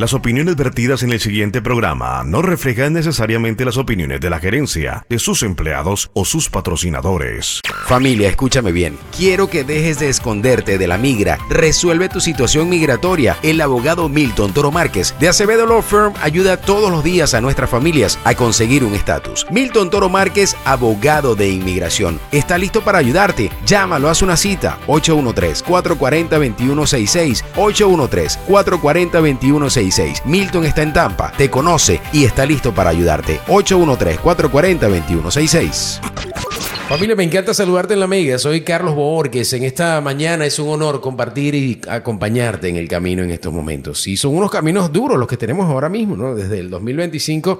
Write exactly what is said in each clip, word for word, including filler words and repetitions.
Las opiniones vertidas en el siguiente programa no reflejan necesariamente las opiniones de la gerencia, de sus empleados o sus patrocinadores. Familia, escúchame bien. Quiero que dejes de esconderte de la migra. Resuelve tu situación migratoria. El abogado Milton Toro Márquez de Acevedo Law Firm ayuda todos los días a nuestras familias a conseguir un estatus. Milton Toro Márquez, abogado de inmigración, está listo para ayudarte. Llámalo, haz una cita. ocho uno tres, cuatro cuatro cero, dos uno seis seis. ocho uno tres, cuatro cuatro cero, dos uno seis seis. Milton está en Tampa, te conoce y está listo para ayudarte. ocho uno tres, cuatro cuatro cero, dos uno seis seis. Familia, me encanta saludarte en la Mega. Soy Carlos Borges. En esta mañana es un honor compartir y acompañarte en el camino en estos momentos. Y son unos caminos duros los que tenemos ahora mismo, ¿no? Desde el dos mil veinticinco,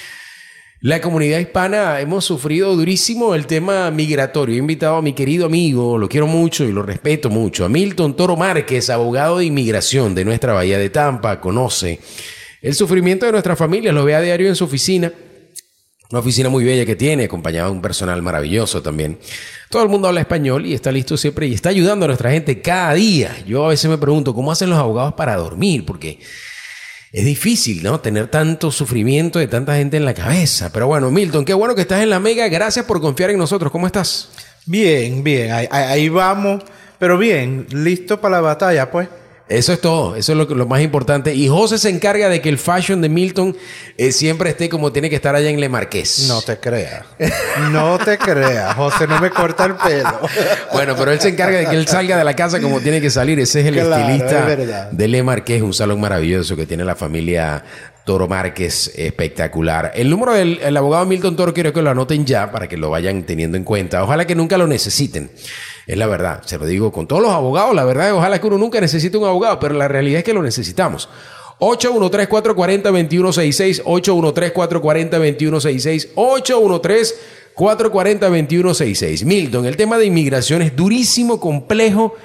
la comunidad hispana hemos sufrido durísimo el tema migratorio. He invitado a mi querido amigo, lo quiero mucho y lo respeto mucho, a Milton Toro Márquez, abogado de inmigración de nuestra Bahía de Tampa. Conoce el sufrimiento de nuestras familias, lo ve a diario en su oficina. Una oficina muy bella que tiene, acompañado de un personal maravilloso también. Todo el mundo habla español y está listo siempre y está ayudando a nuestra gente cada día. Yo a veces me pregunto, ¿cómo hacen los abogados para dormir? Porque es difícil, ¿no? Tener tanto sufrimiento de tanta gente en la cabeza. Pero bueno, Milton, qué bueno que estás en la Mega. Gracias por confiar en nosotros. ¿Cómo estás? Bien, bien. Ahí, ahí vamos. Pero bien, listo para la batalla, pues. Eso es todo, eso es lo, lo más importante. Y José se encarga de que el fashion de Milton eh, siempre esté como tiene que estar allá en Le Marqués. No te creas. No te creas. José no me corta el pelo. Bueno, pero él se encarga de que él salga de la casa como tiene que salir. Ese es el claro, estilista es de Le Marqués, un salón maravilloso que tiene la familia Toro Márquez, espectacular. El número del el abogado Milton Toro quiero que lo anoten ya para que lo vayan teniendo en cuenta. Ojalá que nunca lo necesiten. Es la verdad, se lo digo con todos los abogados, la verdad es ojalá que uno nunca necesite un abogado, pero la realidad es que lo necesitamos. ocho uno tres, cuatro cuatro cero, dos uno seis seis, ocho uno tres, cuatro cuatro cero, dos uno seis seis, ocho uno tres, cuatro cuatro cero, dos uno seis seis. Milton, el tema de inmigración es durísimo, complejo,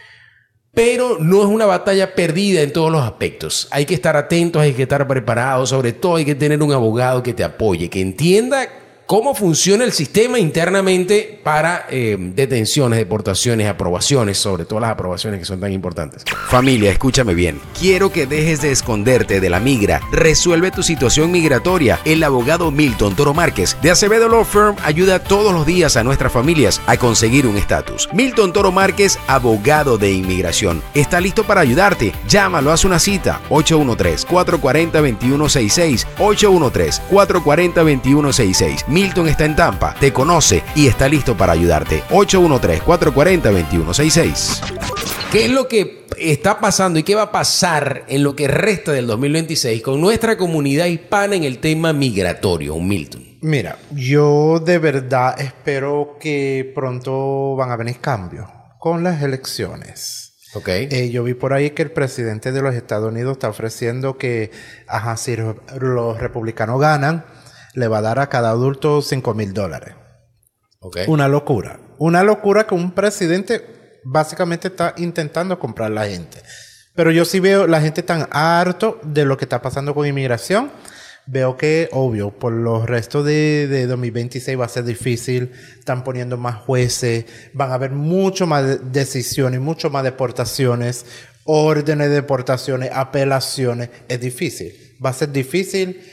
pero no es una batalla perdida en todos los aspectos. Hay que estar atentos, hay que estar preparados, sobre todo hay que tener un abogado que te apoye, que entienda cómo funciona el sistema internamente para eh, detenciones, deportaciones, aprobaciones, sobre todo las aprobaciones que son tan importantes. Familia, escúchame bien. Quiero que dejes de esconderte de la migra. Resuelve tu situación migratoria. El abogado Milton Toro Márquez de Acevedo Law Firm ayuda todos los días a nuestras familias a conseguir un estatus. Milton Toro Márquez, abogado de inmigración, está listo para ayudarte. Llámalo, haz una cita. ocho uno tres, cuatro cuatro cero, dos uno seis seis. ocho uno tres, cuatro cuatro cero, dos uno seis seis. Milton está en Tampa, te conoce y está listo para ayudarte. ocho uno tres, cuatro cuatro cero, dos uno seis seis. ¿Qué es lo que está pasando y qué va a pasar en lo que resta del dos mil veintiséis con nuestra comunidad hispana en el tema migratorio, Milton? Mira, yo de verdad espero que pronto van a venir cambios con las elecciones. Okay. Eh, yo vi por ahí que el presidente de los Estados Unidos está ofreciendo que, ajá, si los republicanos ganan, le va a dar a cada adulto cinco mil dólares. Okay. Una locura. Una locura que un presidente básicamente está intentando comprar a la gente. Pero yo sí veo la gente tan harto de lo que está pasando con inmigración. Veo que, obvio, por los restos de, de dos mil veintiséis va a ser difícil. Están poniendo más jueces. Van a haber mucho más decisiones, mucho más deportaciones, órdenes de deportaciones, apelaciones. Es difícil. Va a ser difícil.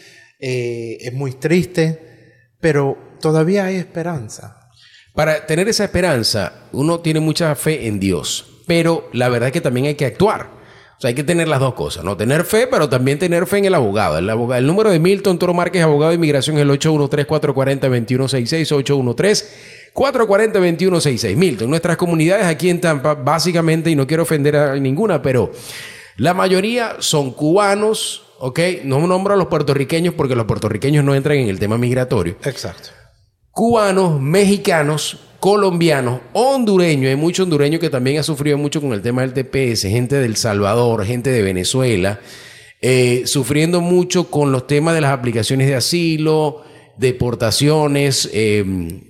Eh, es muy triste, pero todavía hay esperanza. Para tener esa esperanza, uno tiene mucha fe en Dios, pero la verdad es que también hay que actuar. O sea, hay que tener las dos cosas, ¿no? Tener fe, pero también tener fe en el abogado. El, abogado, el número de Milton Toro Márquez, abogado de inmigración, es el ocho uno tres, cuatro cuatro cero, dos uno seis seis, ocho uno tres, cuatro cuatro cero, dos uno seis seis. Milton, nuestras comunidades aquí en Tampa, básicamente, y no quiero ofender a ninguna, pero la mayoría son cubanos. Ok, no nombro a los puertorriqueños porque los puertorriqueños no entran en el tema migratorio. Exacto. Cubanos, mexicanos, colombianos, hondureños. Hay muchos hondureños que también han sufrido mucho con el tema del T P S. Gente de El Salvador, gente de Venezuela. Eh, sufriendo mucho con los temas de las aplicaciones de asilo, deportaciones, eh,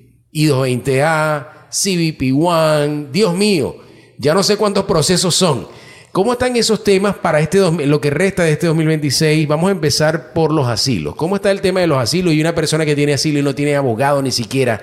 I dos veinte A, C B P uno. Dios mío, ya no sé cuántos procesos son. ¿Cómo están esos temas para este dos, lo que resta de este dos mil veintiséis? Vamos a empezar por los asilos. ¿Cómo está el tema de los asilos y una persona que tiene asilo y no tiene abogado ni siquiera?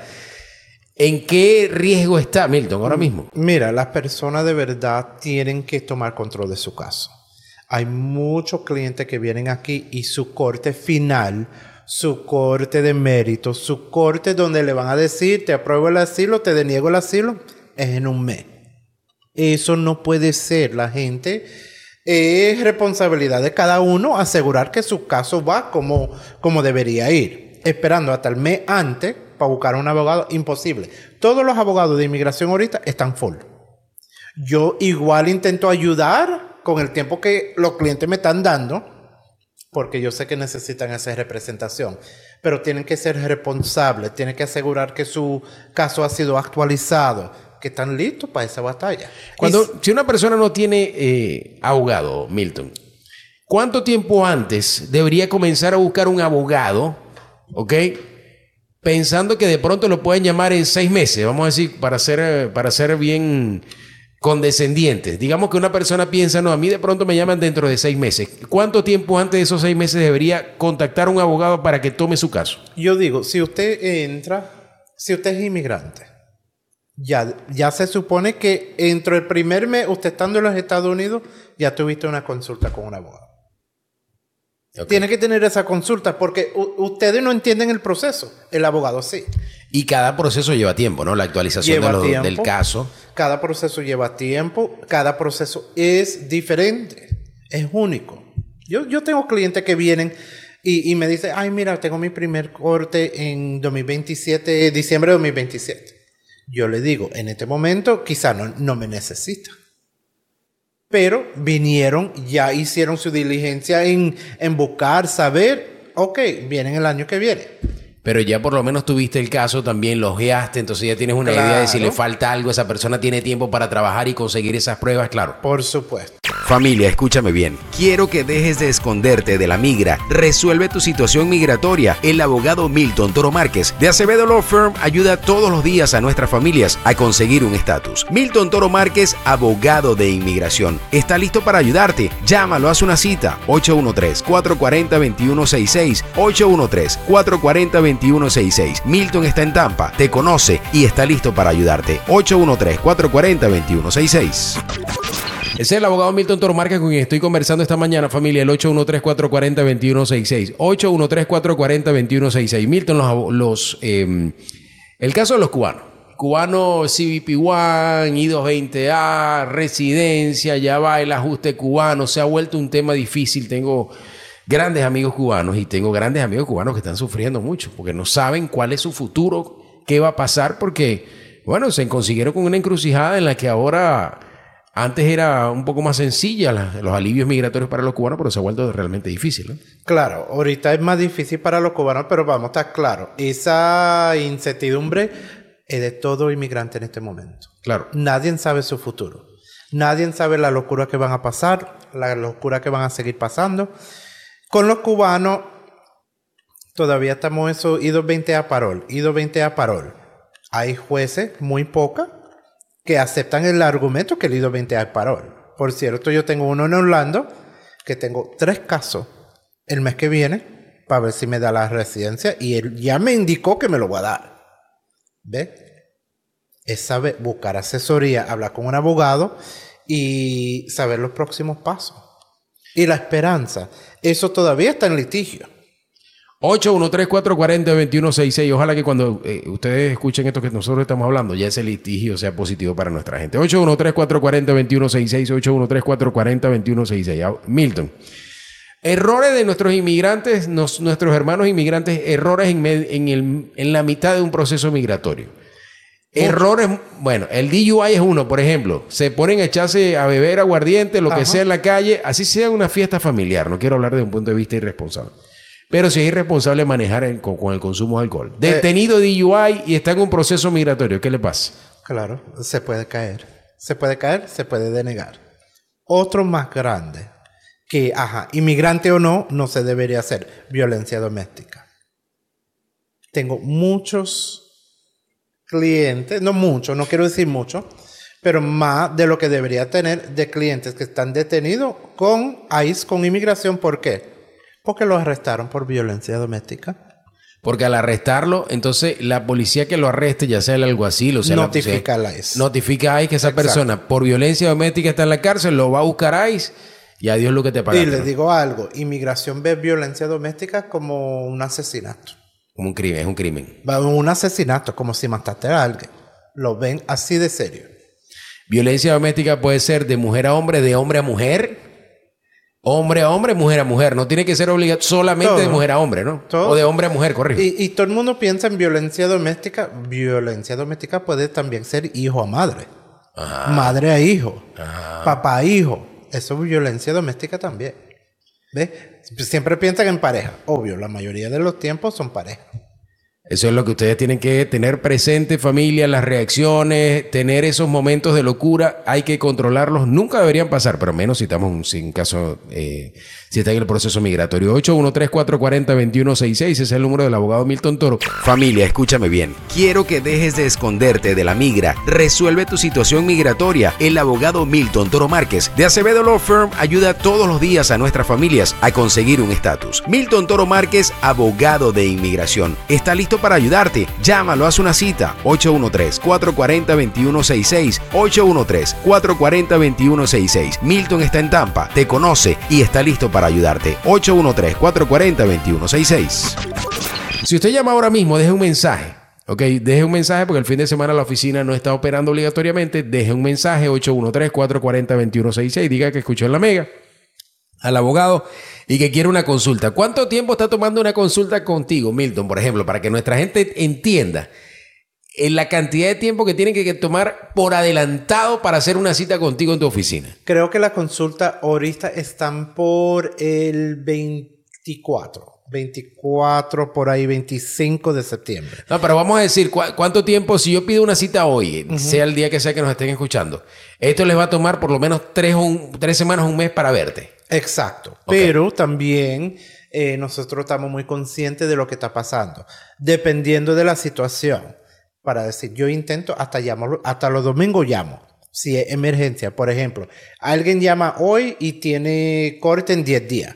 ¿En qué riesgo está, Milton, ahora mismo? Mira, las personas de verdad tienen que tomar control de su caso. Hay muchos clientes que vienen aquí y su corte final, su corte de mérito, su corte donde le van a decir, te apruebo el asilo, te deniego el asilo, es en un mes. Eso no puede ser. La gente, es responsabilidad de cada uno asegurar que su caso va como, como debería ir. Esperando hasta el mes antes para buscar un abogado, imposible. Todos los abogados de inmigración ahorita están full. Yo igual intento ayudar con el tiempo que los clientes me están dando, porque yo sé que necesitan esa representación, pero tienen que ser responsables, tienen que asegurar que su caso ha sido actualizado, que están listos para esa batalla. Cuando, y, si una persona no tiene eh, abogado, Milton, ¿cuánto tiempo antes debería comenzar a buscar un abogado, ok? Pensando que de pronto lo pueden llamar en seis meses, vamos a decir, para ser, para ser bien condescendientes. Digamos que una persona piensa, no, a mí de pronto me llaman dentro de seis meses. ¿Cuánto tiempo antes de esos seis meses debería contactar a un abogado para que tome su caso? Yo digo, si usted entra, si usted es inmigrante, ya, ya se supone que dentro del primer mes, usted estando en los Estados Unidos, ya tuviste una consulta con un abogado. Okay. Tiene que tener esa consulta porque ustedes no entienden el proceso, el abogado sí. Y cada proceso lleva tiempo, ¿no? La actualización de lo, del caso. Cada proceso lleva tiempo, cada proceso es diferente, es único. Yo, yo tengo clientes que vienen y, y me dicen, ay, mira, tengo mi primer corte en dos mil veintisiete, diciembre de dos mil veintisiete. Yo le digo, en este momento quizá no, no me necesita. Pero vinieron, ya hicieron su diligencia en, en buscar, saber, ok, vienen el año que viene. Pero ya por lo menos tuviste el caso, también lo ojeaste, entonces ya tienes una claro. idea de si le falta algo, esa persona tiene tiempo para trabajar y conseguir esas pruebas, claro. Por supuesto. Familia, escúchame bien. Quiero que dejes de esconderte de la migra. Resuelve tu situación migratoria. El abogado Milton Toro Márquez de Acevedo Law Firm ayuda todos los días a nuestras familias a conseguir un estatus. Milton Toro Márquez, abogado de inmigración, está listo para ayudarte. Llámalo, haz una cita. ocho uno tres, cuatro cuatro cero, dos uno seis seis. ocho uno tres, cuatro cuatro cero, dos uno seis seis. Milton está en Tampa, te conoce y está listo para ayudarte. ocho uno tres, cuatro cuatro cero, dos uno seis seis. Ese es el abogado Milton Toro Márquez con quien estoy conversando esta mañana, familia. El ocho uno tres, cuatro cuatro cero, dos uno seis seis. ocho uno tres, cuatro cuatro cero, dos uno seis seis. Milton, los, los, eh, el caso de los cubanos. Cubanos C B P uno, I doscientos veinte A, residencia, ya va el ajuste cubano. Se ha vuelto un tema difícil. Tengo grandes amigos cubanos y tengo grandes amigos cubanos que están sufriendo mucho porque no saben cuál es su futuro, qué va a pasar, porque, bueno, se consiguieron con una encrucijada en la que ahora... Antes era un poco más sencilla la, los alivios migratorios para los cubanos, pero se ha vuelto realmente difícil, ¿no? Claro, ahorita es más difícil para los cubanos, pero vamos a estar claros. Esa incertidumbre es de todo inmigrante en este momento. Claro. Nadie sabe su futuro. Nadie sabe la locura que van a pasar, la locura que van a seguir pasando. Con los cubanos, todavía estamos eso, I doscientos veinte A parol, I doscientos veinte A parol. Hay jueces, muy pocas, que aceptan el argumento que el I doscientos veinte A es parol. Por cierto, yo tengo uno en Orlando, que tengo tres casos el mes que viene, para ver si me da la residencia, y él ya me indicó que me lo va a dar. ¿Ves? Es saber buscar asesoría, hablar con un abogado y saber los próximos pasos. Y la esperanza, eso todavía está en litigio. ocho uno tres, cuatro cuatro cero, dos uno seis seis. Ojalá que cuando eh, ustedes escuchen esto que nosotros estamos hablando, ya ese litigio sea positivo para nuestra gente. ocho uno tres, cuatro cuatro cero, dos uno seis seis. ocho uno tres, cuatro cuatro cero, dos uno seis seis. Milton, errores de nuestros inmigrantes, nos, nuestros hermanos inmigrantes, errores en, med, en, el, en la mitad de un proceso migratorio. Errores, bueno, el D U I es uno, por ejemplo. Se ponen a echarse a beber aguardiente, lo Ajá. que sea en la calle, así sea una fiesta familiar. No quiero hablar desde un punto de vista irresponsable. Pero si es irresponsable manejar el, con, con el consumo de alcohol. Detenido eh, D U I y está en un proceso migratorio. ¿Qué le pasa? Claro, se puede caer. Se puede caer, se puede denegar. Otro más grande, que, ajá, inmigrante o no, no se debería hacer. Violencia doméstica. Tengo muchos clientes, no muchos, no quiero decir muchos, pero más de lo que debería tener de clientes que están detenidos con I C E, con inmigración. ¿Por qué? Porque lo arrestaron por violencia doméstica. Porque al arrestarlo, entonces la policía que lo arreste, ya sea el alguacil o sea notifica la a la I C E. Notifica a I C E que esa Exacto. persona por violencia doméstica está en la cárcel, lo va a buscar a I C E Y a Dios lo que te paga. Y les digo algo, inmigración ve violencia doméstica como un asesinato. Como un crimen, es un crimen. Un asesinato, como si mataste a alguien. Lo ven así de serio. Violencia doméstica puede ser de mujer a hombre, de hombre a mujer, hombre a hombre, mujer a mujer. No tiene que ser obligado solamente todo. De mujer a hombre, ¿no? Todo. O de hombre a mujer, correcto. Y, y todo el mundo piensa en violencia doméstica. Violencia doméstica puede también ser hijo a madre. Ajá. Madre a hijo. Ajá. Papá a hijo. Eso es violencia doméstica también. ¿Ves? Siempre piensan en pareja. Obvio, la mayoría de los tiempos son pareja. Eso es lo que ustedes tienen que tener presente, familia, las reacciones, tener esos momentos de locura, hay que controlarlos, nunca deberían pasar, pero menos si estamos en caso, eh, si está en el proceso migratorio. ocho uno tres, cuatro cuatro cero, dos uno seis seis, ese es el número del abogado Milton Toro. Familia, escúchame bien, quiero que dejes de esconderte de la migra, resuelve tu situación migratoria. El abogado Milton Toro Márquez de Acevedo Law Firm ayuda todos los días a nuestras familias a conseguir un estatus. Milton Toro Márquez, abogado de inmigración, está listo para ayudarte. Llámalo, haz una cita. ocho uno tres, cuatro cuatro cero, dos uno seis seis. ocho uno tres, cuatro cuatro cero, dos uno seis seis. Milton está en Tampa, te conoce y está listo para ayudarte. ocho uno tres, cuatro cuatro cero, dos uno seis seis. Si usted llama ahora mismo, deje un mensaje. Ok, deje un mensaje porque el fin de semana la oficina no está operando obligatoriamente. Deje un mensaje, ocho uno tres, cuatro cuatro cero, dos uno seis seis. Diga que escuchó en la Mega al abogado y que quiere una consulta. ¿Cuánto tiempo está tomando una consulta contigo, Milton, por ejemplo, para que nuestra gente entienda en la cantidad de tiempo que tienen que tomar por adelantado para hacer una cita contigo en tu oficina? Creo que la consulta ahorita están por el veinticuatro, veinticuatro por ahí, veinticinco de septiembre. No, pero vamos a decir, ¿cu- ¿cuánto tiempo? Si yo pido una cita hoy, uh-huh. sea el día que sea que nos estén escuchando, esto les va a tomar por lo menos tres, un, tres semanas, un mes para verte. Exacto. Okay. Pero también eh, nosotros estamos muy conscientes de lo que está pasando. Dependiendo de la situación. Para decir, yo intento hasta llamo, hasta los domingos llamo. Si es emergencia, por ejemplo. Alguien llama hoy y tiene corte en diez días.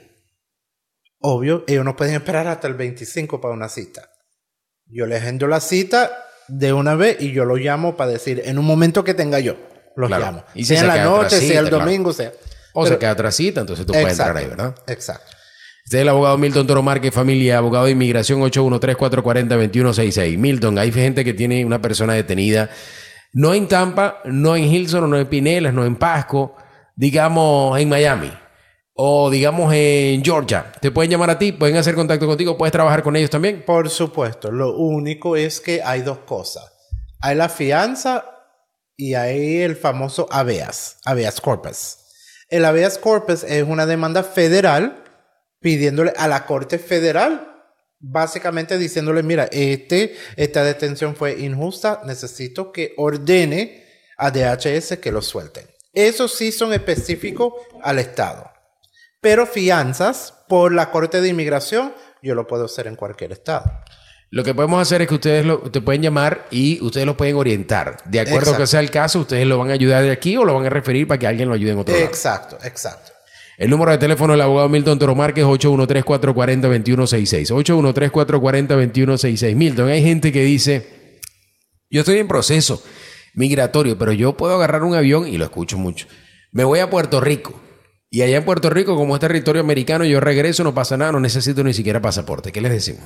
Obvio, ellos no pueden esperar hasta el veinticinco para una cita. Yo le agendo la cita de una vez y yo lo llamo para decir, en un momento que tenga yo, los claro. llamo. Y si sea en la noche, cita, sea el domingo, claro. sea... O Pero, se queda otra cita, entonces tú puedes entrar ahí, ¿verdad? Exacto. Este es el abogado Milton Toro Márquez, familia, abogado de inmigración, ocho uno tres, cuatro cuatro cero, dos uno seis seis. Milton, hay gente que tiene una persona detenida, no en Tampa, no en Hillsborough, no en Pinellas, no en Pasco, digamos en Miami o digamos en Georgia. Te pueden llamar a ti, pueden hacer contacto contigo, puedes trabajar con ellos también. Por supuesto, lo único es que hay dos cosas. Hay la fianza y hay el famoso habeas, habeas corpus. El habeas corpus es una demanda federal pidiéndole a la Corte Federal, básicamente diciéndole, mira, este, esta detención fue injusta, necesito que ordene a D H S que lo suelten. Esos sí son específicos al Estado. Pero fianzas por la Corte de Inmigración, yo lo puedo hacer en cualquier estado. Lo que podemos hacer es que ustedes lo, te pueden llamar y ustedes lo pueden orientar. De acuerdo exacto. a que sea el caso, ustedes lo van a ayudar de aquí o lo van a referir para que alguien lo ayude en otro lado. Exacto, exacto. El número de teléfono del abogado Milton Toro Márquez, ocho uno tres, cuatro cuatro cero, dos uno seis seis. ocho uno tres, cuatro cuatro cero, dos uno seis seis. Milton, hay gente que dice, yo estoy en proceso migratorio, pero yo puedo agarrar un avión, y lo escucho mucho, me voy a Puerto Rico. Y allá en Puerto Rico, como es territorio americano, yo regreso, no pasa nada, no necesito ni siquiera pasaporte. ¿Qué les decimos?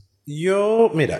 Yo, mira,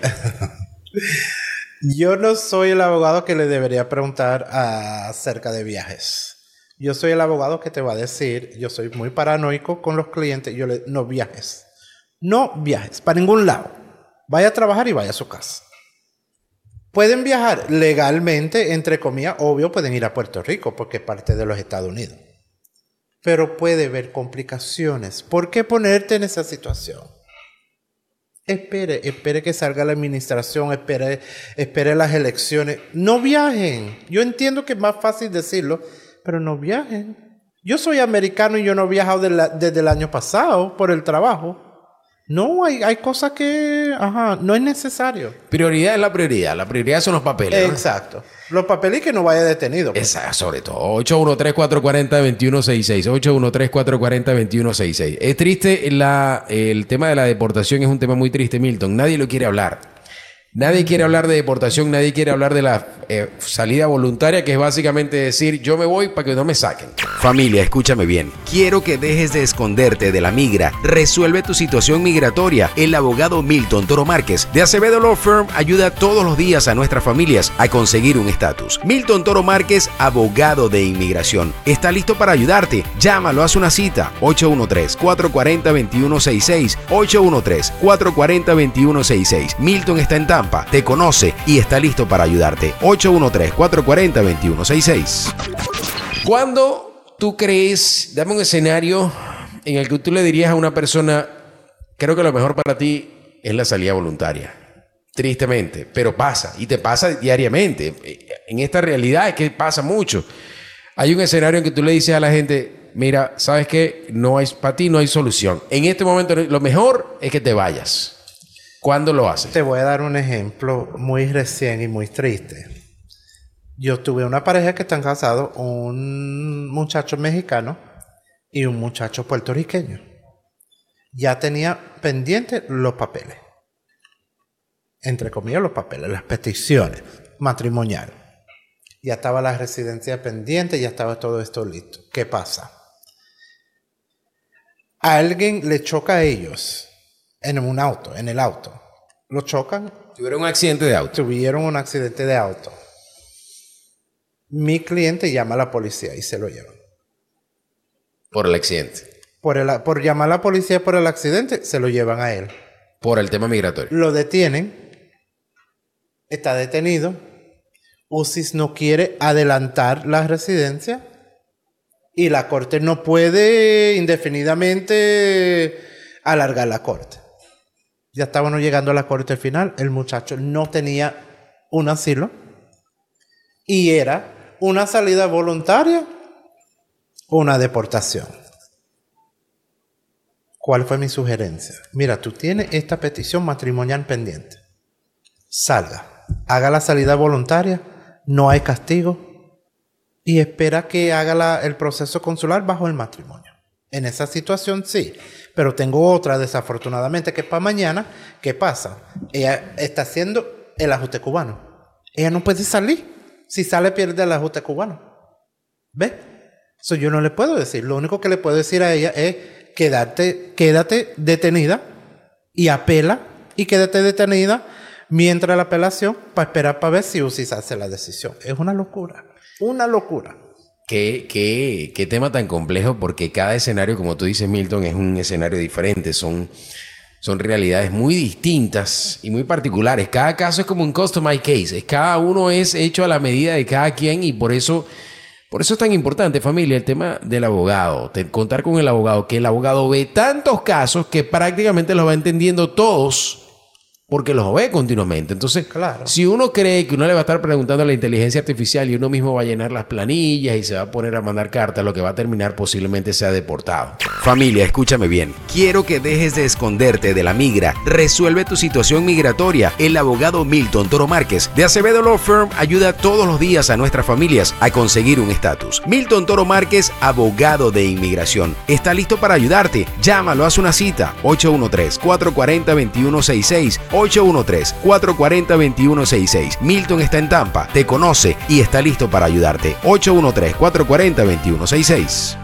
yo no soy el abogado que le debería preguntar acerca de viajes. Yo soy el abogado que te va a decir, yo soy muy paranoico con los clientes, yo le, no viajes. No viajes, para ningún lado. Vaya a trabajar y vaya a su casa. Pueden viajar legalmente, entre comillas, obvio, pueden ir a Puerto Rico porque es parte de los Estados Unidos. Pero puede haber complicaciones. ¿Por qué ponerte en esa situación? Espere, espere que salga la administración, espere, espere las elecciones. No viajen. Yo entiendo que es más fácil decirlo, pero no viajen. Yo soy americano y yo no he viajado de la, desde el año pasado por el trabajo. No, hay, hay cosas que ajá, no es necesario. Prioridad es la prioridad. La prioridad son los papeles, ¿no? Exacto. Los papeles y que no vaya detenido. Pues. Exacto, sobre todo. ocho uno tres, cuatro cuatro cero, dos uno seis seis. ocho uno tres, cuatro cuatro cero, dos uno seis seis. Es triste, la, el tema de la deportación es un tema muy triste, Milton. Nadie lo quiere hablar. Nadie quiere hablar de deportación, nadie quiere hablar de la eh, salida voluntaria, que es básicamente decir, yo me voy para que no me saquen. Familia, escúchame bien. Quiero que dejes de esconderte de la migra. Resuelve tu situación migratoria. El abogado Milton Toro Márquez de Acevedo Law Firm ayuda todos los días a nuestras familias a conseguir un estatus. Milton Toro Márquez, abogado de inmigración, está listo para ayudarte. Llámalo, haz una cita. ocho uno tres, cuatro cuatro cero, dos uno seis seis. ocho uno tres, cuatro cuatro cero, dos uno seis seis. Milton está en Tampa, te conoce y está listo para ayudarte. ocho uno tres, cuatro cuatro cero, dos uno seis seis. ¿Cuándo tú crees, dame un escenario en el que tú le dirías a una persona, creo que lo mejor para ti es la salida voluntaria? Tristemente, pero pasa, y te pasa diariamente. En esta realidad es que pasa mucho. Hay un escenario en que tú le dices a la gente, mira, ¿sabes qué? No hay, para ti no hay solución. En este momento lo mejor es que te vayas. ¿Cuándo lo haces? Te voy a dar un ejemplo muy recién y muy triste. Yo tuve una pareja que están casados, un muchacho mexicano y un muchacho puertorriqueño. Ya tenía pendientes los papeles. Entre comillas, los papeles, las peticiones matrimoniales. Ya estaba la residencia pendiente, ya estaba todo esto listo. ¿Qué pasa? A alguien le choca a ellos en un auto, en el auto. Lo chocan. Tuvieron un accidente de auto. Tuvieron un accidente de auto. Mi cliente llama a la policía y se lo llevan. Por el accidente. Por, el, por llamar a la policía por el accidente, se lo llevan a él. Por el tema migratorio. Lo detienen. Está detenido. U C I S no quiere adelantar la residencia. Y la corte no puede indefinidamente alargar la corte. Ya estábamos llegando a la corte final. El muchacho no tenía un asilo. Y era una salida voluntaria o una deportación. ¿Cuál fue mi sugerencia? Mira, tú tienes esta petición matrimonial pendiente. Salga. Haga la salida voluntaria. No hay castigo. Y espera que haga la, el proceso consular bajo el matrimonio. En esa situación sí. Pero tengo otra, desafortunadamente, que para mañana, ¿qué pasa? Ella está haciendo el ajuste cubano. Ella no puede salir. Si sale, pierde el ajuste cubano. ¿Ves? Eso yo no le puedo decir. Lo único que le puedo decir a ella es quédate, quédate detenida y apela y quédate detenida mientras la apelación para esperar para ver si U C I S hace la decisión. Es una locura. Una locura. ¿Qué, qué, qué tema tan complejo? Porque cada escenario, como tú dices, Milton, es un escenario diferente. Son, son realidades muy distintas y muy particulares. Cada caso es como un customized case. Es, cada uno es hecho a la medida de cada quien y por eso, por eso es tan importante, familia, el tema del abogado. De contar con el abogado, que el abogado ve tantos casos que prácticamente los va entendiendo todos. Porque los ve continuamente. Entonces, claro, si uno cree que uno le va a estar preguntando a la inteligencia artificial y uno mismo va a llenar las planillas y se va a poner a mandar cartas, lo que va a terminar posiblemente sea deportado. Familia, escúchame bien. Quiero que dejes de esconderte de la migra. Resuelve tu situación migratoria. El abogado Milton Toro Márquez de Acevedo Law Firm ayuda todos los días a nuestras familias a conseguir un estatus. Milton Toro Márquez, abogado de inmigración, está listo para ayudarte. Llámalo, haz una cita. ocho uno tres, cuatro cuatro cero, dos uno seis seis. ocho uno tres, cuatro cuatro cero, dos uno seis seis. Milton está en Tampa, te conoce y está listo para ayudarte. ocho uno tres, cuatro cuatro cero, dos uno seis seis.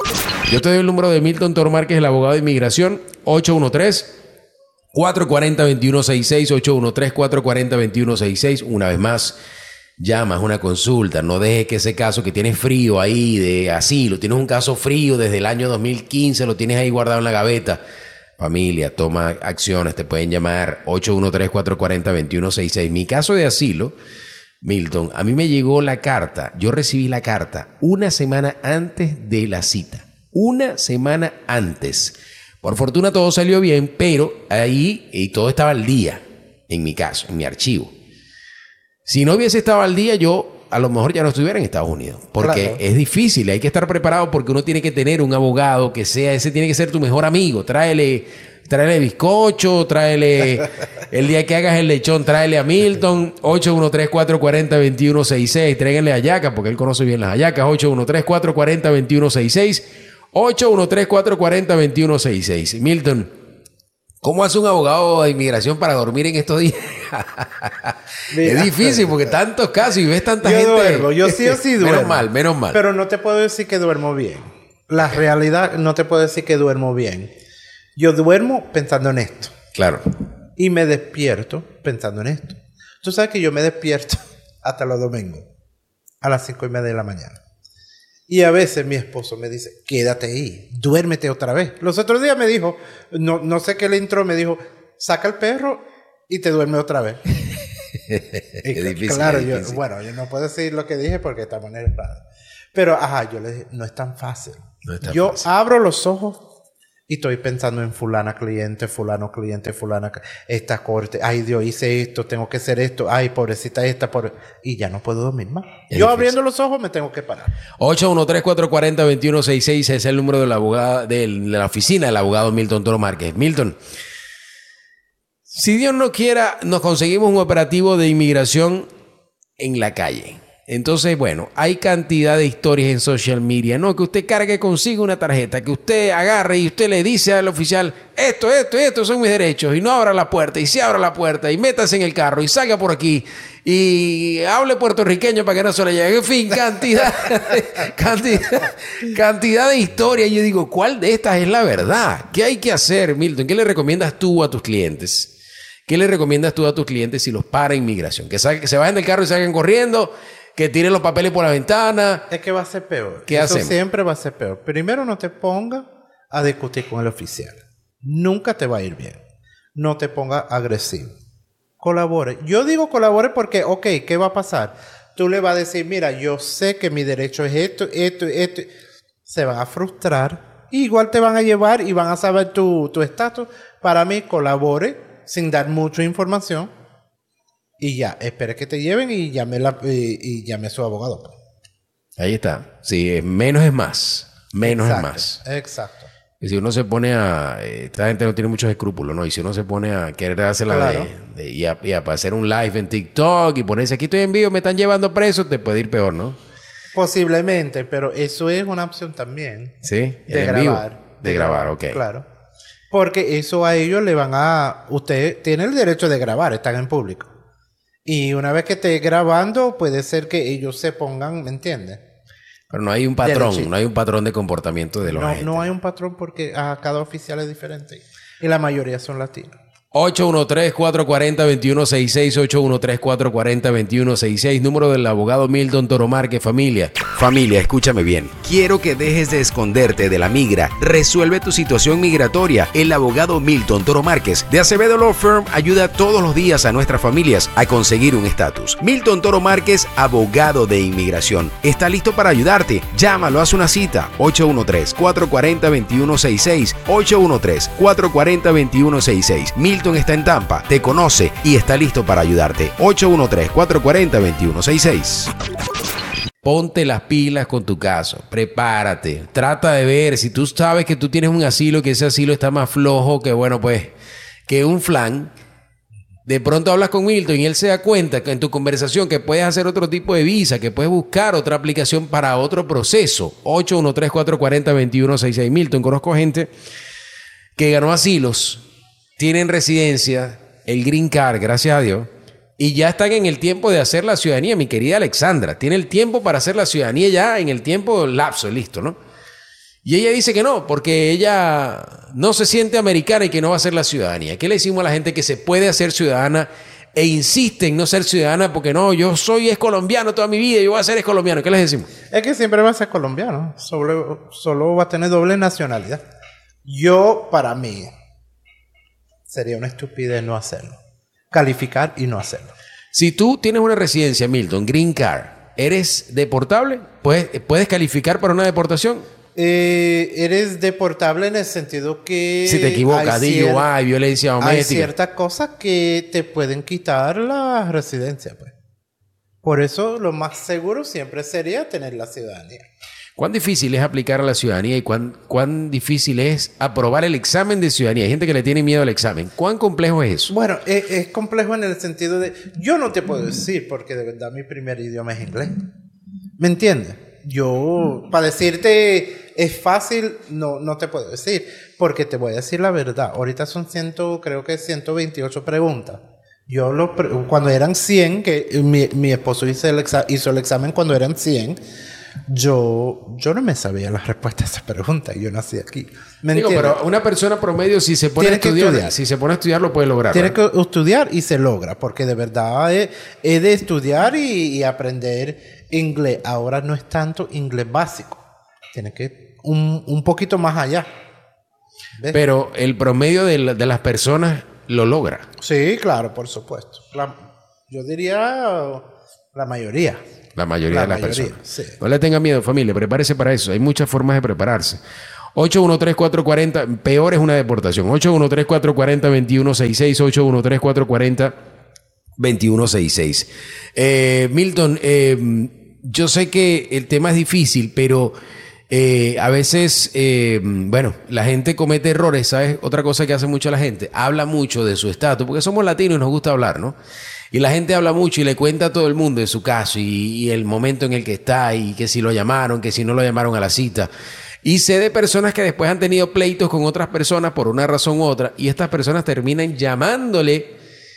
Yo te doy el número de Milton Toro Márquez, el abogado de inmigración, ocho uno tres, cuatro cuatro cero, dos uno seis seis, ocho uno tres, cuatro cuatro cero, dos uno seis seis. Una vez más, llamas, una consulta. No dejes que ese caso que tienes frío ahí de asilo, tienes un caso frío desde el año dos mil quince, lo tienes ahí guardado en la gaveta. Familia, toma acciones, te pueden llamar ocho uno tres, cuatro cuatro cero, dos uno seis seis. Mi caso de asilo, Milton, a mí me llegó la carta, yo recibí la carta una semana antes de la cita. Una semana antes. Por fortuna todo salió bien, pero ahí y todo estaba al día, en mi caso, en mi archivo. Si no hubiese estado al día, yo a lo mejor ya no estuviera en Estados Unidos. Porque claro, es difícil, hay que estar preparado porque uno tiene que tener un abogado que sea, ese tiene que ser tu mejor amigo. Tráele, tráele bizcocho, tráele, el día que hagas el lechón, tráele a Milton, ocho uno tres, cuatro cuatro cero, dos uno seis seis. Tráiganle a Yaca, porque él conoce bien las hallacas, ocho uno tres, cuatro cuatro cero, dos uno seis seis. ocho uno tres, cuatro cuatro cero, dos uno seis seis. Milton, ¿Cómo hace un abogado de inmigración para dormir en estos días? Es difícil porque tantos casos y ves tanta yo gente. Duermo, yo sí o sí duermo. Menos mal, menos mal. Pero no te puedo decir que duermo bien. La realidad no te puedo decir que duermo bien. Yo duermo pensando en esto. Claro. Y me despierto pensando en esto. Tú sabes que yo me despierto hasta los domingos a las cinco y media de la mañana. Y a veces mi esposo me dice, quédate ahí, duérmete otra vez. Los otros días me dijo, no, no sé qué le entró, me dijo, saca el perro y te duerme otra vez. Es difícil, claro, es yo, difícil. bueno, yo no puedo decir lo que dije porque estamos en el radio. Pero, ajá, yo le dije, no es tan fácil. No es tan yo fácil. abro los ojos y estoy pensando en fulana cliente, fulano cliente, fulana, esta corte, ay Dios, hice esto, tengo que hacer esto, ay pobrecita esta, pobre... y ya no puedo dormir más. Es yo difícil. abriendo los ojos me tengo que parar. ocho uno tres, cuatro cuatro cero, dos uno seis seis es el número de la, abogada, de la oficina del abogado Milton Toro Márquez. Milton, si Dios no quiera, nos conseguimos un operativo de inmigración en la calle. Entonces, bueno, hay cantidad de historias en social media, ¿no? Que usted cargue consigo una tarjeta, que usted agarre y usted le dice al oficial, esto, esto, esto son mis derechos, y no abra la puerta, y se abra la puerta, y métase en el carro, y salga por aquí, y hable puertorriqueño para que no se le llegue. En fin, cantidad, cantidad, cantidad de historias. Yo digo, ¿cuál de estas es la verdad? ¿Qué hay que hacer, Milton? ¿Qué le recomiendas tú a tus clientes? ¿Qué le recomiendas tú a tus clientes si los para inmigración? Que, salgan, que se vayan del carro y salgan corriendo, que tiren los papeles por la ventana. Es que va a ser peor. ¿Qué Eso hacemos? siempre va a ser peor. Primero, no te pongas a discutir con el oficial. Nunca te va a ir bien. No te pongas agresivo. Colabore. Yo digo colabore porque, ok, ¿qué va a pasar? Tú le vas a decir, mira, yo sé que mi derecho es esto, esto, esto. Se van a frustrar. Igual te van a llevar y van a saber tu tu estatus. Para mí, colabore sin dar mucha información. Y ya, espere que te lleven y llame, la, y, y llame a su abogado. Ahí está. Sí, menos es más. Menos Exacto, es más. Exacto. Y si uno se pone a... eh, esta gente no tiene muchos escrúpulos, ¿no? Y si uno se pone a querer hacerla Claro. de, de... Y a, y a hacer un live en TikTok y ponerse aquí estoy en vivo, me están llevando preso, te puede ir peor, ¿no? Posiblemente, pero eso es una opción también. Sí. De el en grabar. vivo. De, grabar, ok. Claro. Porque eso a ellos le van a... Usted tiene el derecho de grabar, están en público. Y una vez que esté grabando, puede ser que ellos se pongan, ¿me entiendes? Pero no hay un patrón, Derechito. no hay un patrón de comportamiento de los No, agentes. no hay un patrón porque a cada oficial es diferente. Y la mayoría son latinos. ocho uno tres, cuatro cuatro cero, dos uno seis seis, ocho uno tres, cuatro cuatro cero, dos uno seis seis, número del abogado Milton Toro Márquez, familia. Familia, escúchame bien. Quiero que dejes de esconderte de la migra. Resuelve tu situación migratoria. El abogado Milton Toro Márquez de Acevedo Law Firm ayuda todos los días a nuestras familias a conseguir un estatus. Milton Toro Márquez, abogado de inmigración, está listo para ayudarte. Llámalo, haz una cita. ocho uno tres, cuatro cuatro cero, dos uno seis seis. ocho uno tres, cuatro cuatro cero, dos uno seis seis. Milton está en Tampa, te conoce y está listo para ayudarte. ocho uno tres, cuatro cuatro cero, dos uno seis seis. Ponte las pilas con tu caso, prepárate, trata de ver si tú sabes que tú tienes un asilo, que ese asilo está más flojo que, bueno, pues, que un flan. De pronto hablas con Milton y él se da cuenta que en tu conversación que puedes hacer otro tipo de visa, que puedes buscar otra aplicación para otro proceso. ocho uno tres, cuatro cuatro cero, dos uno seis seis. Milton, conozco gente que ganó asilos, tienen residencia, el green card, gracias a Dios, y ya están en el tiempo de hacer la ciudadanía. Mi querida Alexandra, tiene el tiempo para hacer la ciudadanía ya en el tiempo lapso, listo, ¿no? Y ella dice que no, porque ella no se siente americana y que no va a hacer la ciudadanía. ¿Qué le decimos a la gente que se puede hacer ciudadana e insiste en no ser ciudadana porque no, yo soy es colombiano toda mi vida y yo voy a ser es colombiano? ¿Qué les decimos? Es que siempre va a ser colombiano. Solo, solo va a tener doble nacionalidad. Yo, para mí, sería una estupidez no hacerlo. Calificar y no hacerlo. Si tú tienes una residencia, Milton, green card, ¿eres deportable? ¿Puedes, puedes calificar para una deportación? Eh, eres deportable en el sentido que... Si te equivocas, D U I, violencia Hay doméstica. ciertas cosas que te pueden quitar la residencia, pues. Por eso lo más seguro siempre sería tener la ciudadanía. ¿Cuán difícil es aplicar a la ciudadanía y cuán, cuán difícil es aprobar el examen de ciudadanía? Hay gente que le tiene miedo al examen. ¿Cuán complejo es eso? Bueno, es, es complejo en el sentido de... Yo no te puedo decir porque de verdad mi primer idioma es inglés. ¿Me entiendes? yo, para decirte, es fácil, no, no te puedo decir, porque te voy a decir la verdad. Ahorita son ciento, creo que ciento veintiocho preguntas. Yo lo, cuando eran cien, que mi, mi esposo hizo el, exa, hizo el examen cuando eran cien, yo, yo no me sabía las respuestas a esas preguntas. Yo nací aquí. ¿Me Digo, entiendes? pero una persona promedio, si se pone a estudiar, estudiar, si se pone a estudiar, lo puede lograr. Tiene ¿verdad? que estudiar y se logra, porque de verdad es, es de estudiar y, y aprender inglés. Ahora no es tanto inglés básico. Tiene que un, un poquito más allá. ¿Ves? Pero el promedio de, la, de las personas lo logra. Sí, claro, por supuesto. La, yo diría la mayoría. La mayoría La de las mayoría, personas. sí. No le tenga miedo, familia. Prepárese para eso. Hay muchas formas de prepararse. ocho uno tres, cuatro cuatro cero. Peor es una deportación. ocho uno tres, cuatro cuatro cero, dos uno seis seis. ocho uno tres, cuatro cuatro cero, dos uno seis seis. Eh, Milton, eh, yo sé que el tema es difícil, pero eh, a veces, eh, bueno, la gente comete errores. ¿Sabes? Otra cosa que hace mucho la gente. Habla mucho de su estatus, porque somos latinos y nos gusta hablar, ¿no? Y la gente habla mucho y le cuenta a todo el mundo de su caso y, y el momento en el que está y que si lo llamaron, que si no lo llamaron a la cita. Y sé de personas que después han tenido pleitos con otras personas por una razón u otra y estas personas terminan llamándole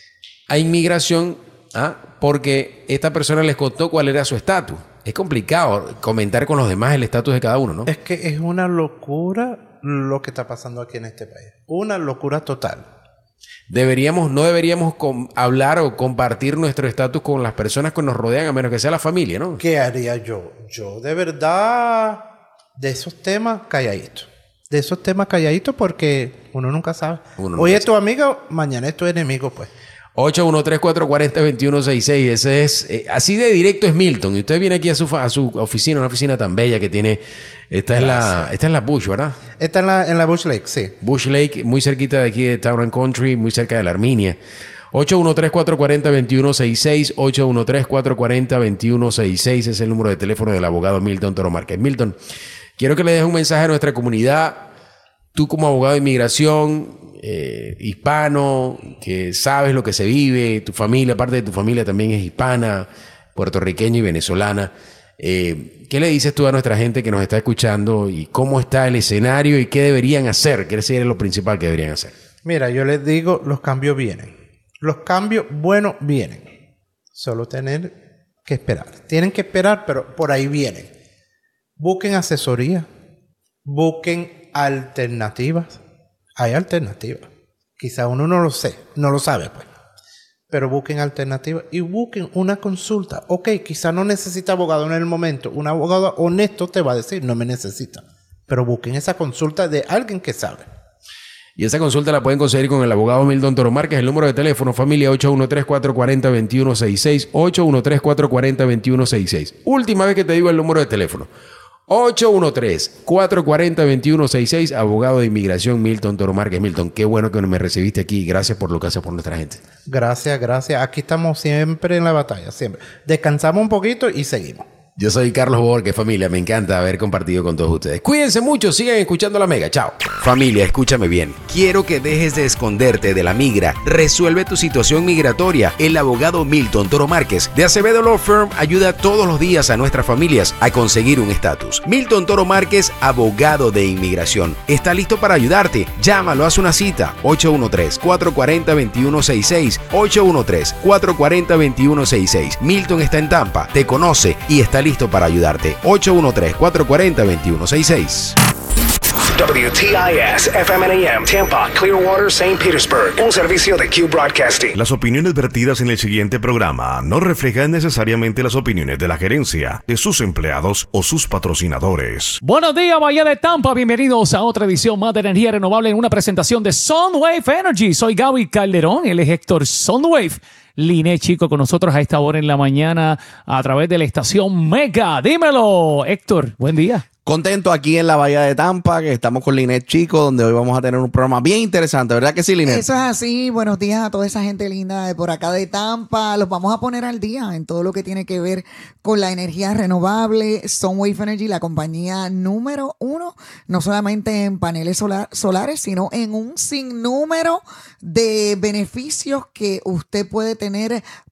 a inmigración, ¿ah? Porque esta persona les contó cuál era su estatus. Es complicado comentar con los demás el estatus de cada uno, ¿no? Es que es una locura lo que está pasando aquí en este país. Una locura total. Deberíamos, no deberíamos com- hablar o compartir nuestro estatus con las personas que nos rodean, a menos que sea la familia, ¿no? ¿Qué haría yo? Yo de verdad, de esos temas calladito. De esos temas calladito porque uno nunca sabe. Uno nunca Hoy es sabe. tu amigo, mañana es tu enemigo, pues. ocho uno tres, cuatro cuatro cero, dos uno seis seis. Ese es, eh, así de directo es Milton. Y usted viene aquí a su, fa- a su oficina, una oficina tan bella que tiene. Esta es la, esta es la Bush, ¿verdad? Está en la, en la Bush Lake, sí. Bush Lake, muy cerquita de aquí de Town and Country, muy cerca de la Arminia. ocho uno tres, cuatro cuatro cero, dos uno seis seis. ocho uno tres, cuatro cuatro cero, dos uno seis seis es el número de teléfono del abogado Milton Toro Márquez. Milton, quiero que le dejes un mensaje a nuestra comunidad. Tú como abogado de inmigración, eh, hispano, que sabes lo que se vive, tu familia, parte de tu familia también es hispana, puertorriqueña y venezolana. Eh, ¿Qué le dices tú a nuestra gente que nos está escuchando y cómo está el escenario y qué deberían hacer? ¿Qué sería lo principal que deberían hacer? Mira, yo les digo, los cambios vienen. Los cambios buenos vienen. Solo tener que esperar. Tienen que esperar, pero por ahí vienen. Busquen asesoría. Busquen alternativas. Hay alternativas. Quizá uno no lo sé, no lo sabe, pues. Pero busquen alternativas y busquen una consulta. Ok, quizá no necesita abogado en el momento. Un abogado honesto te va a decir, no me necesita. Pero busquen esa consulta de alguien que sabe. Y esa consulta la pueden conseguir con el abogado Milton Toro Márquez. El número de teléfono, familia, ocho uno tres, cuatro cuatro cero, dos uno seis seis. ocho uno tres, cuatro cuatro cero, dos uno seis seis. Última vez que te digo el número de teléfono. ocho uno tres, cuatro cuatro cero, dos uno seis seis. Abogado de inmigración Milton Toro Márquez. Milton, qué bueno que me recibiste aquí. Gracias por lo que haces por nuestra gente. Gracias, gracias. Aquí estamos siempre en la batalla, siempre. Descansamos un poquito y seguimos. Yo soy Carlos Borges, familia. Me encanta haber compartido con todos ustedes. Cuídense mucho, sigan escuchando La Mega. Chao. Familia, escúchame bien. Quiero que dejes de esconderte de la migra. Resuelve tu situación migratoria. El abogado Milton Toro Márquez de Acevedo Law Firm ayuda todos los días a nuestras familias a conseguir un estatus. Milton Toro Márquez, abogado de inmigración, está listo para ayudarte. Llámalo, haz una cita. ocho uno tres, cuatro cuatro cero, dos uno seis seis. ocho uno tres, cuatro cuatro cero, dos uno seis seis. Milton está en Tampa, te conoce y está listo para ayudarte. ocho uno tres, cuatro cuatro cero, dos uno seis seis. W T I S F M N A M Tampa, Clearwater, Saint Petersburg. Un servicio de Q Broadcasting. Las opiniones vertidas en el siguiente programa no reflejan necesariamente las opiniones de la gerencia, de sus empleados o sus patrocinadores. Buenos días, Bahía de Tampa. Bienvenidos a otra edición más de Energía Renovable en una presentación de Sunwave Energy. Soy Gaby Calderón, él es Héctor Sunwave. Liné, chico, con nosotros a esta hora en la mañana a través de la estación Mega. Dímelo, Héctor. Buen día. Contento aquí en la Bahía de Tampa, que estamos con Linet Chico, donde hoy vamos a tener un programa bien interesante, ¿verdad que sí, Linet? Eso es así. Buenos días a toda esa gente linda de por acá de Tampa. Los vamos a poner al día en todo lo que tiene que ver con la energía renovable. Sunwave Energy, la compañía número uno, no solamente en paneles solar, solares, sino en un sinnúmero de beneficios que usted puede tener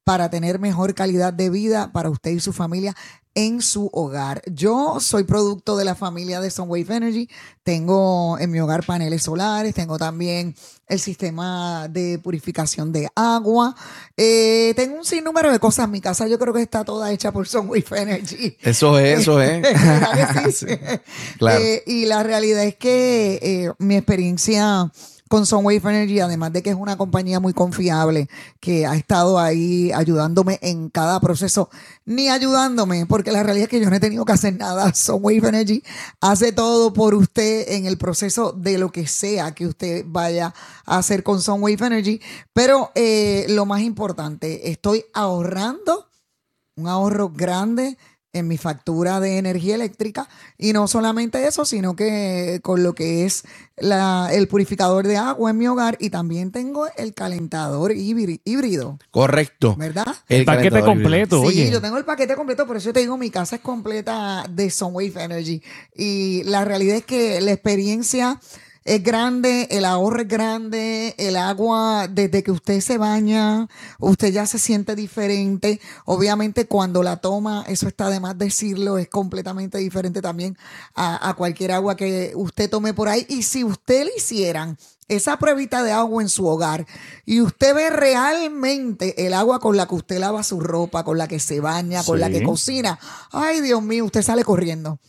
para tener mejor calidad de vida para usted y su familia en su hogar. Yo soy producto de la familia de Sunwave Energy. Tengo en mi hogar paneles solares, tengo también el sistema de purificación de agua. Eh, tengo un sinnúmero de cosas. Mi casa yo creo que está toda hecha por Sunwave Energy. Eso es, eso es. ¿Verdad que sí? Sí, claro. Eh, y la realidad es que eh, mi experiencia con Sunwave Energy, además de que es una compañía muy confiable, que ha estado ahí ayudándome en cada proceso, ni ayudándome, porque la realidad es que yo no he tenido que hacer nada. Sunwave Energy hace todo por usted en el proceso de lo que sea que usted vaya a hacer con Sunwave Energy. Pero eh, lo más importante, estoy ahorrando un ahorro grande en mi factura de energía eléctrica, y no solamente eso, sino que con lo que es la, el purificador de agua en mi hogar, y también tengo el calentador híbri- híbrido. Correcto. ¿Verdad? El paquete calentador completo, Sí, oye. yo tengo el paquete completo, por eso te digo, mi casa es completa de Sunwave Energy. Y la realidad es que la experiencia es grande, el ahorro es grande, el agua, desde que usted se baña, usted ya se siente diferente. Obviamente cuando la toma, eso está de más decirlo, es completamente diferente también a, a cualquier agua que usted tome por ahí. Y si usted le hicieran esa pruebita de agua en su hogar y usted ve realmente el agua con la que usted lava su ropa, con la que se baña, con Sí. la que cocina, ay Dios mío, usted sale corriendo.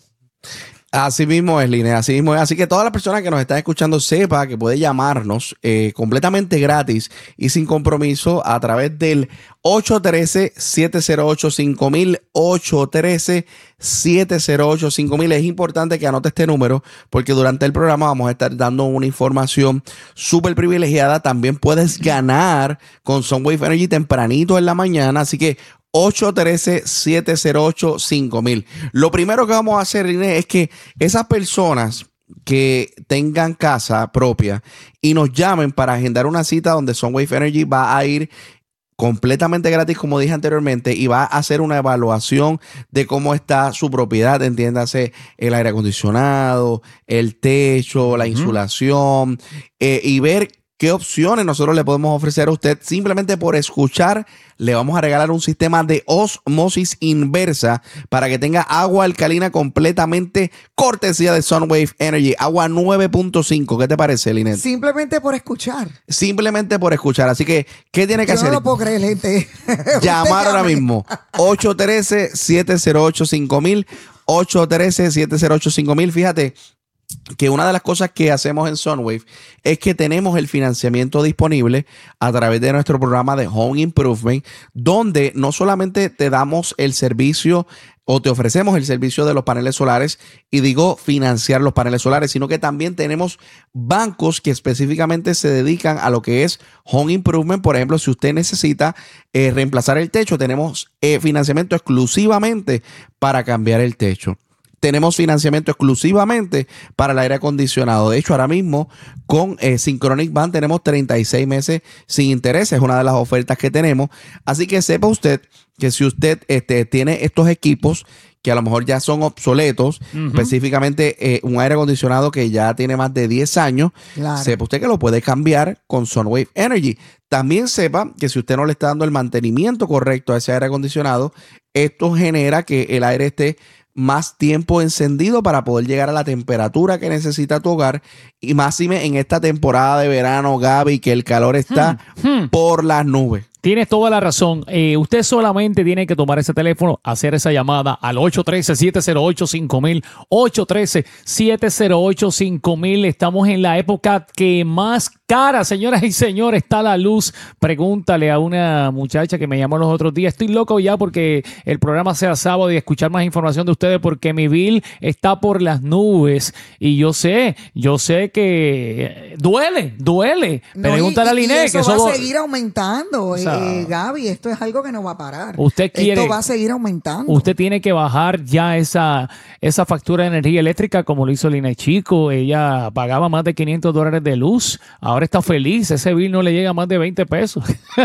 Así mismo es, Linnea, así mismo es. Así que todas las personas que nos están escuchando sepa que puede llamarnos eh, completamente gratis y sin compromiso a través del ocho uno tres, siete cero ocho, cinco mil, ocho uno tres, siete cero ocho, cinco mil. Es importante que anote este número porque durante el programa vamos a estar dando una información súper privilegiada. También puedes ganar con Sunwave Energy tempranito en la mañana, así que ocho uno tres, siete cero ocho, cinco mil. Lo primero que vamos a hacer, Inés, es que esas personas que tengan casa propia y nos llamen para agendar una cita donde Sunwave Energy va a ir completamente gratis, como dije anteriormente, y va a hacer una evaluación de cómo está su propiedad, entiéndase el aire acondicionado, el techo, la insulación, eh, y ver qué opciones nosotros le podemos ofrecer a usted. Simplemente por escuchar, le vamos a regalar un sistema de osmosis inversa para que tenga agua alcalina completamente cortesía de Sunwave Energy. Agua nueve punto cinco. ¿Qué te parece, Linet? Simplemente por escuchar. Simplemente por escuchar. Así que, ¿qué tiene que Yo hacer? no lo puedo creer, gente. Llamar Usted ahora llame. mismo. ocho uno tres, siete cero ocho, cinco mil. ocho uno tres, siete cero ocho, cinco mil. Fíjate que una de las cosas que hacemos en Sunwave es que tenemos el financiamiento disponible a través de nuestro programa de Home Improvement, donde no solamente te damos el servicio o te ofrecemos el servicio de los paneles solares, y digo financiar los paneles solares, sino que también tenemos bancos que específicamente se dedican a lo que es Home Improvement. Por ejemplo, si usted necesita eh, reemplazar el techo, tenemos eh, financiamiento exclusivamente para cambiar el techo. Tenemos financiamiento exclusivamente para el aire acondicionado. De hecho, ahora mismo con eh, Synchronic Bank tenemos treinta y seis meses sin intereses. Es una de las ofertas que tenemos. Así que sepa usted que si usted este, tiene estos equipos que a lo mejor ya son obsoletos, uh-huh. específicamente eh, un aire acondicionado que ya tiene más de diez años, claro. sepa usted que lo puede cambiar con Sunwave Energy. También sepa que si usted no le está dando el mantenimiento correcto a ese aire acondicionado, esto genera que el aire esté más tiempo encendido para poder llegar a la temperatura que necesita tu hogar, y máxime en esta temporada de verano, Gaby, que el calor está hmm, hmm. por las nubes. Tienes toda la razón. Eh, usted solamente tiene que tomar ese teléfono, hacer esa llamada al ocho uno tres, siete cero ocho, cinco mil, ocho uno tres, siete cero ocho, cinco mil. Estamos en la época que más cara, señoras y señores, está la luz. Pregúntale a una muchacha que me llamó los otros días. Estoy loco ya porque el programa sea sábado y escuchar más información de ustedes, porque mi bill está por las nubes. Y yo sé, yo sé que duele, duele. No, Pregúntale y, a Liné. Y eso que eso va a seguir aumentando. O sea, Eh, Gaby, esto es algo que no va a parar. Usted quiere, esto va a seguir aumentando. Usted tiene que bajar ya esa, esa factura de energía eléctrica, como lo hizo Lina Chico. Ella pagaba más de quinientos dólares de luz. Ahora está feliz. Ese bill no le llega a más de veinte pesos.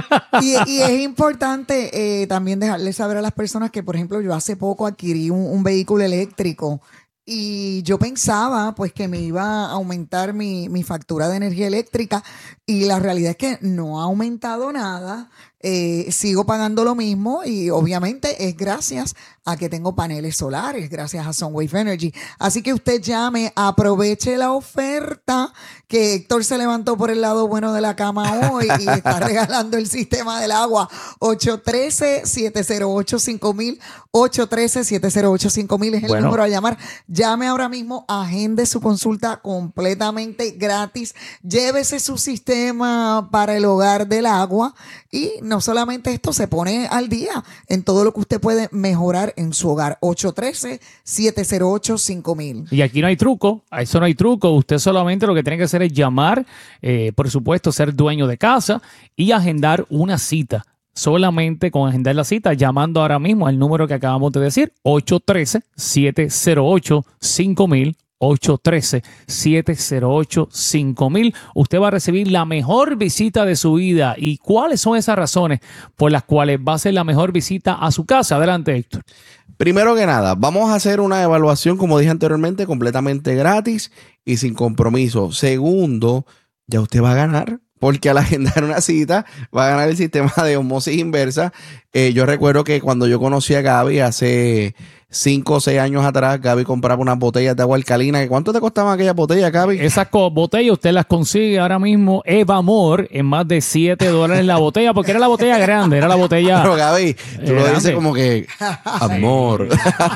Y, y es importante eh, también dejarle saber a las personas que, por ejemplo, yo hace poco adquirí un, un vehículo eléctrico. Y yo pensaba pues que me iba a aumentar mi, mi factura de energía eléctrica, y la realidad es que no ha aumentado nada. eh, sigo pagando lo mismo y obviamente es gracias a que tengo paneles solares, gracias a Sunwave Energy. Así que usted llame, aproveche la oferta que Héctor se levantó por el lado bueno de la cama hoy y está regalando el sistema del agua. ocho uno tres, siete cero ocho, cinco mil, ocho uno tres, siete cero ocho, cinco mil es el Bueno. número a llamar. Llame ahora mismo, agende su consulta completamente gratis. Llévese su sistema para el hogar del agua y no solamente esto, se pone al día en todo lo que usted puede mejorar en su hogar. ocho uno tres, siete cero ocho, cinco mil. Y aquí no hay truco, a eso no hay truco. Usted solamente lo que tiene que hacer es llamar, eh, por supuesto, ser dueño de casa y agendar una cita. Solamente con agendar la cita, llamando ahora mismo al número que acabamos de decir, ocho uno tres, siete cero ocho, cinco mil, ocho uno tres, siete cero ocho, cinco mil. Usted va a recibir la mejor visita de su vida. ¿Y cuáles son esas razones por las cuales va a ser la mejor visita a su casa? Adelante, Héctor. Primero que nada, vamos a hacer una evaluación, como dije anteriormente, completamente gratis y sin compromiso. Segundo, ya usted va a ganar, porque al agendar una cita va a ganar el sistema de osmosis inversa. Eh, yo recuerdo que cuando yo conocí a Gaby hace cinco o seis años atrás, Gaby compraba unas botellas de agua alcalina. ¿Cuánto te costaban aquellas botellas, Gaby? Esas co- botellas usted las consigue ahora mismo Evamor en más de siete dólares la botella, porque era la botella grande, era la botella Pero Gaby, tú lo grande. dices como que amor.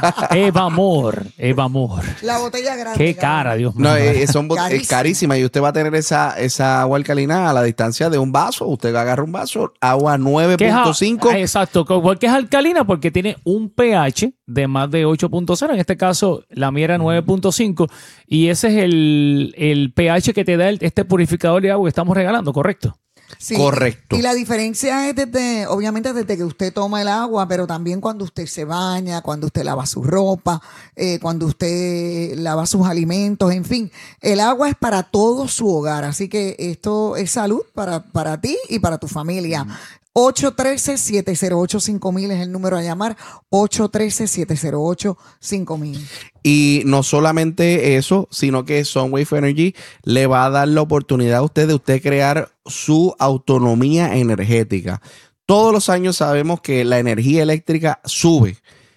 Evamor, Evamor. La botella grande. Qué Gaby. cara, Dios mío. No, eh, son bot- es Carísima. carísima y usted va a tener esa, esa agua alcalina a la distancia de un vaso. Usted agarra un vaso, agua nueve ¿Qué es a- punto cinco. ah, Exacto. ¿Por qué es alcalina? Porque tiene un pH de más de ocho punto cero. En este caso, la mía era nueve punto cinco. Y ese es el, el pH que te da el- este purificador de agua que estamos regalando, ¿correcto? Sí, Correcto. Y la diferencia es desde, obviamente desde que usted toma el agua, pero también cuando usted se baña, cuando usted lava su ropa, eh, cuando usted lava sus alimentos, en fin. El agua es para todo su hogar, así que esto es salud para, para ti y para tu familia. ocho uno tres, siete cero ocho, cinco mil es el número a llamar. ocho uno tres, siete cero ocho, cinco mil. Y no solamente eso, sino que Sunwave Energy le va a dar la oportunidad a usted de usted crear su autonomía energética. Todos los años sabemos que la energía eléctrica sube.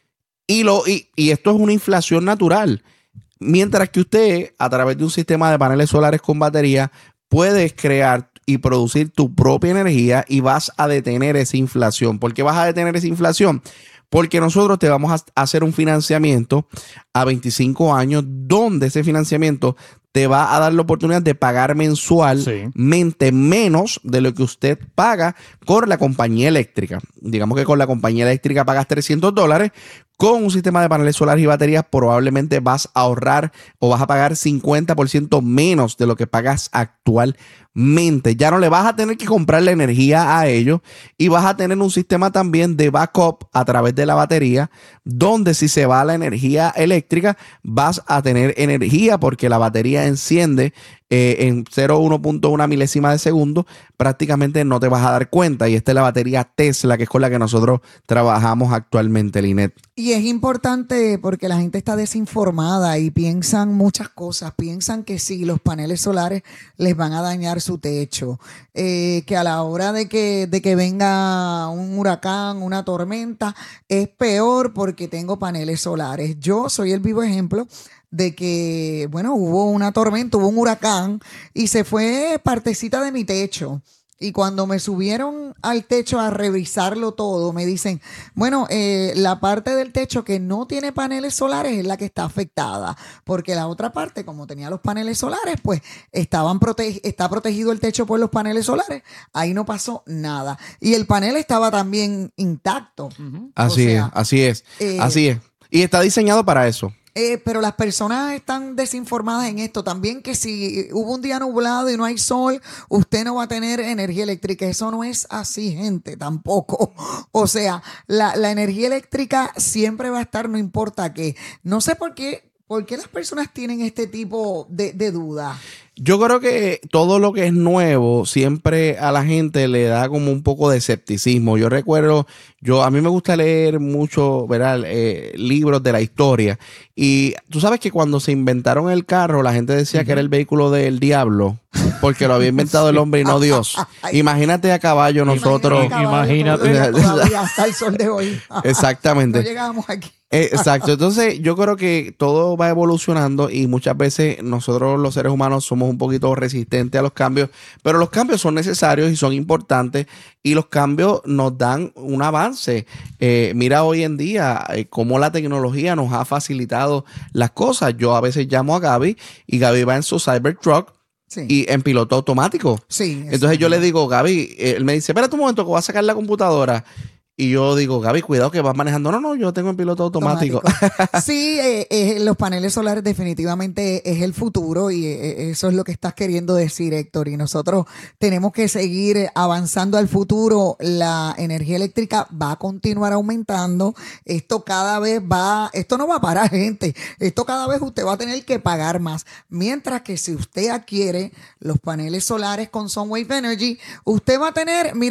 Y, lo, y, y esto es una inflación natural. Mientras que usted, a través de un sistema de paneles solares con batería, puedes crear y producir tu propia energía y vas a detener esa inflación. ¿Por qué vas a detener esa inflación? Porque nosotros te vamos a hacer un financiamiento a veinticinco años, donde ese financiamiento te va a dar la oportunidad de pagar mensualmente sí. menos de lo que usted paga con la compañía eléctrica. Digamos que con la compañía eléctrica pagas trescientos dólares. Con un sistema de paneles solares y baterías probablemente vas a ahorrar o vas a pagar cincuenta por ciento menos de lo que pagas actualmente. Ya no le vas a tener que comprar la energía a ellos y vas a tener un sistema también de backup a través de la batería, donde si se va la energía eléctrica vas a tener energía porque la batería enciende eh, en cero punto uno punto uno milésima de segundo. Prácticamente no te vas a dar cuenta, y esta es la batería Tesla, que es con la que nosotros trabajamos actualmente, Linet. Y es importante porque la gente está desinformada y piensan muchas cosas. Piensan que sí, los paneles solares les van a dañar su techo, eh, que a la hora de que, de que venga un huracán, una tormenta, es peor porque tengo paneles solares. Yo soy el vivo ejemplo de que, bueno, hubo una tormenta, hubo un huracán y se fue partecita de mi techo. Y cuando me subieron al techo a revisarlo todo, me dicen, bueno, eh, la parte del techo que no tiene paneles solares es la que está afectada, porque la otra parte, como tenía los paneles solares, pues estaban prote- está protegido el techo por los paneles solares. Ahí no pasó nada. Y el panel estaba también intacto. Uh-huh. Así sea, es, así es, eh, así es. Y está diseñado para eso. Eh, pero las personas están desinformadas en esto también, que si hubo un día nublado y no hay sol, usted no va a tener energía eléctrica. Eso no es así, gente, tampoco. O sea, la, la energía eléctrica siempre va a estar, no importa qué. No sé por qué, por qué las personas tienen este tipo de, de duda. Yo creo que todo lo que es nuevo siempre a la gente le da como un poco de escepticismo. Yo recuerdo, yo a mí me gusta leer mucho, ¿verdad? Eh, libros de la historia. Y tú sabes que cuando se inventaron el carro, la gente decía uh-huh. que era el vehículo del diablo. porque lo había inventado el hombre y no Dios. Imagínate a caballo nosotros. Imagínate. Imagínate. Todavía hasta el sol de hoy. Exactamente. No llegábamos aquí. Eh, exacto, entonces yo creo que todo va evolucionando y muchas veces nosotros los seres humanos somos un poquito resistentes a los cambios, pero los cambios son necesarios y son importantes y los cambios nos dan un avance. Eh, mira hoy en día eh, cómo la tecnología nos ha facilitado las cosas. Yo a veces llamo a Gaby y Gaby va en su Cybertruck. Sí. Y en piloto automático. Sí. Entonces yo le digo, Gaby, eh, él me dice, espérate un momento que voy a sacar la computadora. Y yo digo, Gaby, cuidado que vas manejando. No, no, yo tengo en piloto automático. automático. Sí, eh, eh, los paneles solares definitivamente es el futuro y eh, eso es lo que estás queriendo decir, Héctor. Y nosotros tenemos que seguir avanzando al futuro. La energía eléctrica va a continuar aumentando. Esto cada vez va, esto no va a parar, gente. Esto cada vez usted va a tener que pagar más. Mientras que si usted adquiere los paneles solares con Sunwave Energy, usted va a tener, mire,